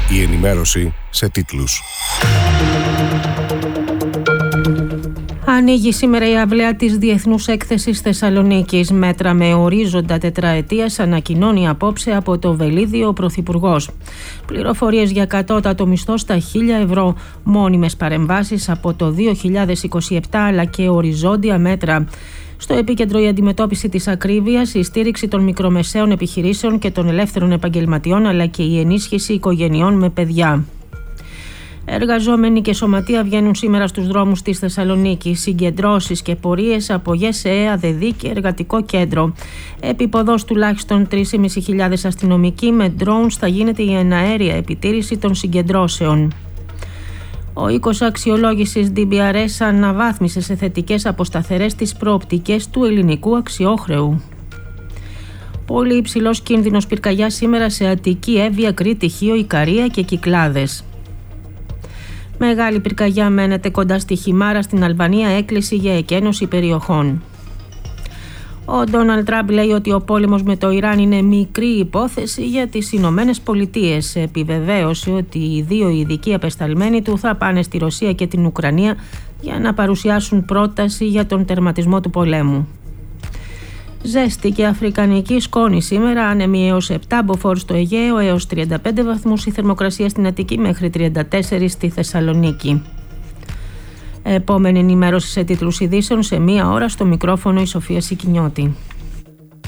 Η ενημέρωση σε τίτλους. Ανοίγει σήμερα η αυλαία της Διεθνούς Έκθεσης Θεσσαλονίκης. Μέτρα με ορίζοντα τετραετίας ανακοινώνει απόψε από το Βελίδιο ο Πρωθυπουργός. Πληροφορίες για κατώτατο μισθό στα 1.000 ευρώ, μόνιμες παρεμβάσεις από το 2027 αλλά και οριζόντια μέτρα. Στο επίκεντρο η αντιμετώπιση της ακρίβειας, η στήριξη των μικρομεσαίων επιχειρήσεων και των ελεύθερων επαγγελματιών αλλά και η ενίσχυση οικογενειών με παιδιά. Εργαζόμενοι και σωματεία βγαίνουν σήμερα στους δρόμους της Θεσσαλονίκης. Συγκεντρώσεις και πορείες από ΓΕΣΕ, ΑΔΕΔΗ και Εργατικό Κέντρο. Επίποδος τουλάχιστον 3.500 αστυνομικοί με drones θα γίνεται η εναέρια επιτήρηση των συγκεντρώσεων. Ο οίκος αξιολόγησης DBRS αναβάθμισε σε θετικές από σταθερές τις προοπτικές του ελληνικού αξιόχρεου. Πολύ υψηλός κίνδυνος πυρκαγιάς σήμερα σε Αττική, Εύβοια, Κρήτη, Χίο, Ικαρία και Κυκλάδες. Μεγάλη πυρκαγιά μένεται κοντά στη Χιμάρα στην Αλβανία, έκκληση για εκένωση περιοχών. Ο Ντόναλντ Τραμπ λέει ότι ο πόλεμος με το Ιράν είναι μικρή υπόθεση για τις Ηνωμένες Πολιτείες. Επιβεβαίωσε ότι οι δύο ειδικοί απεσταλμένοι του θα πάνε στη Ρωσία και την Ουκρανία για να παρουσιάσουν πρόταση για τον τερματισμό του πολέμου. Ζέστη και αφρικανική σκόνη σήμερα, άνεμοι έως 7 μποφόρ στο Αιγαίο, έως 35 βαθμούς η θερμοκρασία στην Αττική, μέχρι 34 στη Θεσσαλονίκη. Επόμενη ενημέρωση σε τίτλους ειδήσεων σε 1 ώρα, στο μικρόφωνο η Σοφία Σικινιώτη.